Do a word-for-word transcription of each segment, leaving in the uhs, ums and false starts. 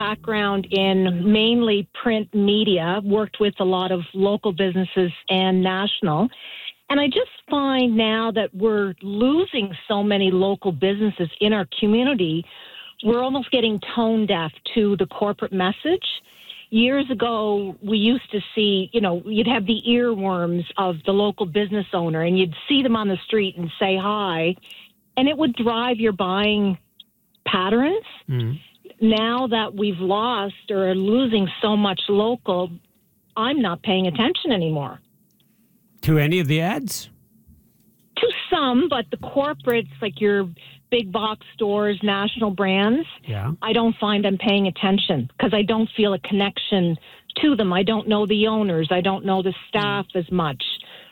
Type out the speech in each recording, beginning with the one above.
background in mainly print media, worked with a lot of local businesses and national. And I just find now that we're losing so many local businesses in our community, we're almost getting tone deaf to the corporate message. Years ago, we used to see, you know, you'd have the earworms of the local business owner, and you'd see them on the street and say hi, and it would drive your buying patterns. Mm. Now that we've lost or are losing so much local, I'm not paying attention anymore. To any of the ads? To some, but the corporates, like your big box stores, national brands, yeah. I don't find I'm paying attention because I don't feel a connection to them. I don't know the owners. I don't know the staff as much.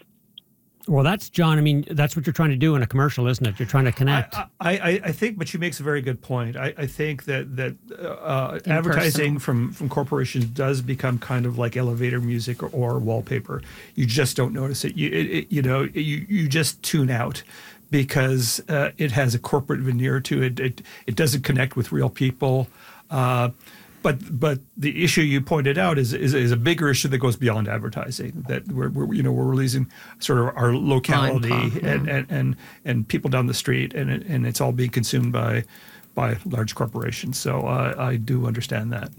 Well, that's, John, I mean, that's what you're trying to do in a commercial, isn't it? You're trying to connect. I, I, I think, but she makes a very good point. I, I think that, that uh, advertising from, from corporations does become kind of like elevator music or, or wallpaper. You just don't notice it. You, it, it, you know, you, you just tune out because uh, it has a corporate veneer to it. It, it doesn't connect with real people. Uh, But but the issue you pointed out is, is is a bigger issue that goes beyond advertising. That we're, we're you know we're releasing sort of our locality Pop, yeah. and, and, and and people down the street, and it, and it's all being consumed by by large corporations. So uh, I do understand that.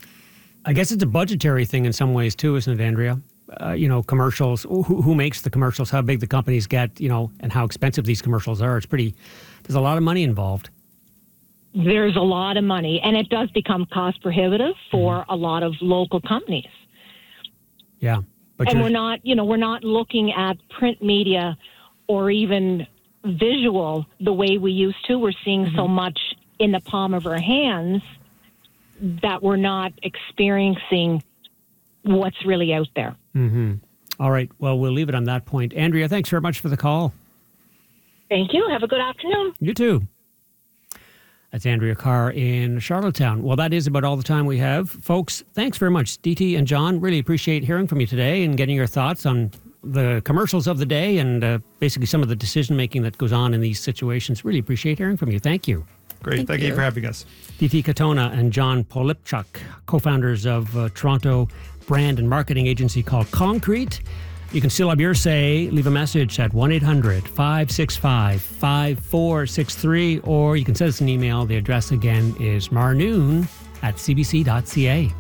I guess it's a budgetary thing in some ways too, isn't it, Andrea? Uh, you know, commercials. Who, who makes the commercials? How big the companies get? You know, and how expensive these commercials are. It's pretty. There's a lot of money involved. There's a lot of money, and it does become cost prohibitive for mm-hmm. a lot of local companies. Yeah. But and we're not, you know, we're not looking at print media or even visual the way we used to. We're seeing mm-hmm. so much in the palm of our hands that we're not experiencing what's really out there. Mm-hmm. All right. Well, we'll leave it on that point. Andrea, thanks very much for the call. Thank you. Have a good afternoon. You too. That's Andrea Carr in Charlottetown. Well, that is about all the time we have. Folks, thanks very much. D T and John, really appreciate hearing from you today and getting your thoughts on the commercials of the day and uh, basically some of the decision-making that goes on in these situations. Really appreciate hearing from you. Thank you. Great. Thank, Thank you. you for having us. D T Katona and John Polipchuk, co-founders of uh, Toronto brand and marketing agency called Concrete. You can still have your say. Leave a message at one eight hundred five six five five four six three, or you can send us an email. The address again is marnoon at c b c dot c a.